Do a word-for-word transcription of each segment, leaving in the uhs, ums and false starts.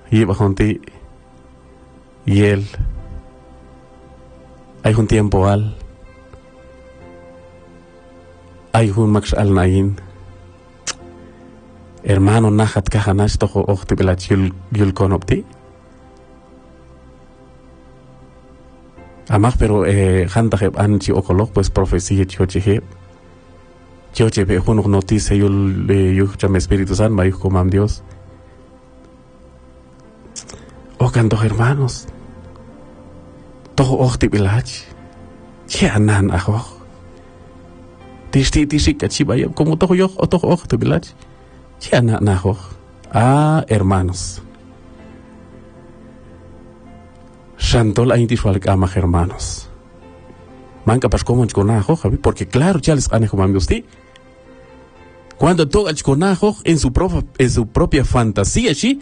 y bajonti y él hay un tiempo al hay un max al nain hermano nahat kahanash toho okhti belach yul yul konopti amak pero eh hantajeb anchi okolog pues profecía chioche chioche be hunuk noticia yul yuh cham espíritu san ma yuh comam Dios o canto hermanos toho okhti belach che anan ajo Tisti tisti kachibaya como todo yo o todo ojo tu village. Ya na na ho. Ah, hermanos. Shantol a intisual ama hermanos. Manca pas como chconajo, Javi, porque claro, ya les ane como amigos. Cuando todo chconajo en su propia en su propia fantasía, ¿sí?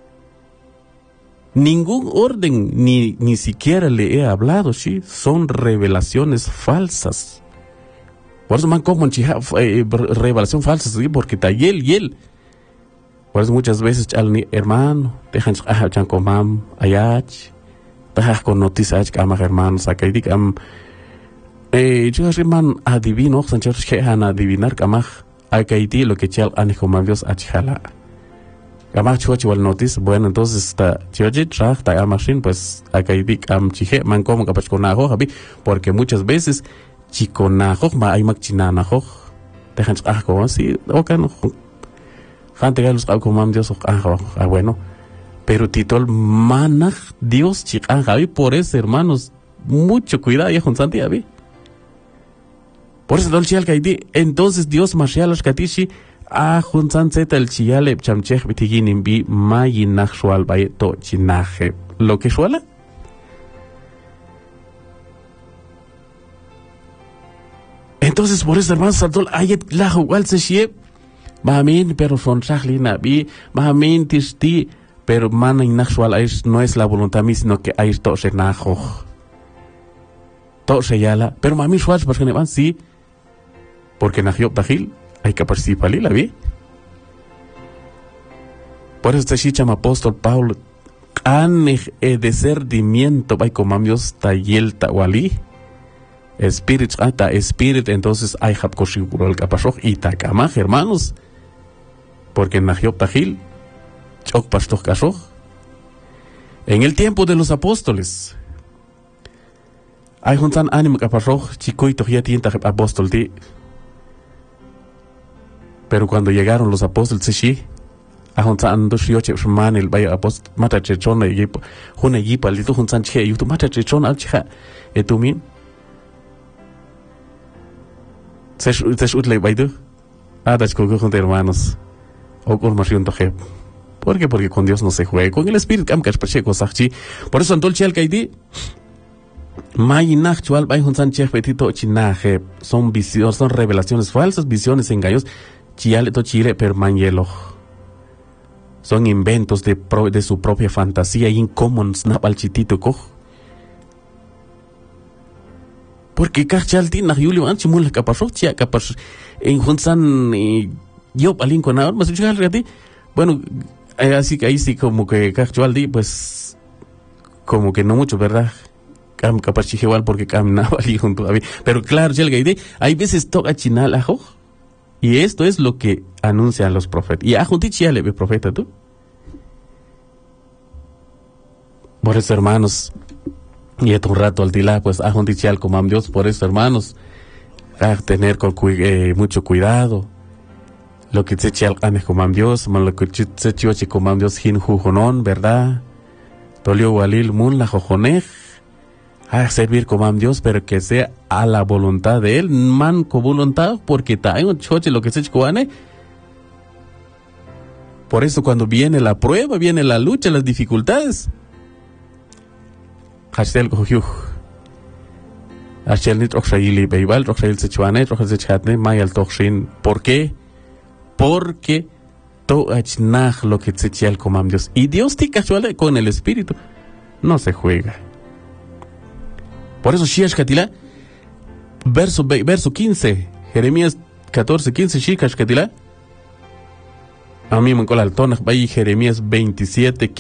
Ningún orden ni ni siquiera le he hablado, ¿sí? Son revelaciones falsas. Por eso man como eh, revelación falsa, ¿sí? Porque está y él y él. Por eso muchas veces al hermano, dejan a chan comam ayach, dejan con noticias que ama hermanos, acá y dicam, eh, yo hermano adivino, sanchos que han adivinar camaj, acá y di lo que chal ane comam Dios achala. Camaj chuachi wal notice, bueno entonces está chioji traj ta amashin, pues acá y dicam chije man como capaz con ajo, Javi, porque muchas veces chico najoj ma ay makchina najoj dejan ah como así o can gente galos como mam Dios ah ah bueno pero titol manaj Dios chica Javi por eso hermanos mucho cuidado ya con Santi Javi por eso dol chial kaidi entonces Dios mashialash katishi ah con Sanzeta el chiale chamchej bitigin bi mayinaj shual bay to chinaje lo que shuala entonces por eso hermanos saltó ayet la igual se shie mamin pero son chahli nabi mamin tisti pero man inachwal es no es la voluntad mí sino que hay to se najo to se yala pero mamin shwach porque ne van sí porque nació tajil hay que participar la vi por eso se llama apóstol Pablo an e discernimiento by comamios tayel tawali Espíritu, ata espíritu, entonces hay hapkoshiburo el capashoj y takamaj, hermanos, porque najiop tajil, chok pashtoch kashoj. En el tiempo de los apóstoles, hay juntan ánimo capashoj, chicoito ya tienta apóstol di. Pero cuando llegaron los apóstoles, sí, hay juntan dos yoche man el vaya apóstol, mata chechona y juna yipa, el dito juntan che, y tu mata chechona al chiha, etumin. Se utle baidu a das con hermanos o con masión toje ¿por qué? Porque con Dios no se juega con el espíritu cam cash pache cosachchi por eso antol chel kaidi may nachwal bay hun san chef petito chinaje son visiones son revelaciones falsas visiones engaños chiale to chile per manjelo son inventos de pro, de su propia fantasía y incomon snap al chitito co porque cachalti na Julio anchi mul capasok chia capas en Hunsan yo palin con ahora más fíjate bueno así que ahí sí como que cachaldi pues como que no mucho verdad cam capaz igual porque caminaba ali junto a mí pero claro ya el hay veces toca chinal ajo y esto es lo que anuncian los profetas y ajo tichia le ve profeta tú por eso hermanos y un rato al tila pues a juntichial como Dios por eso hermanos a tener con eh, mucho cuidado lo que se chial ane como Dios lo que se chioche como Dios hin jujonon verdad tolio walil mun la jojonej a servir como Dios pero que sea a la voluntad de él man con voluntad porque ta en un choche lo que se chcoane por eso cuando viene la prueba viene la lucha las dificultades Hastel gohyuh. Hastel nit oxayili beibal, oxayil sechuane, oxayil sechatne, mayal toxin. ¿Por qué? Porque to achnaj lo que tsechial comam Dios. Y Dios te cachuale con el espíritu. No se juega. Por eso Shiash Katila, verso, verso quince, Jeremías catorce, quince, Shiash Katila. A mí me cola el tono, Jeremías veintisiete,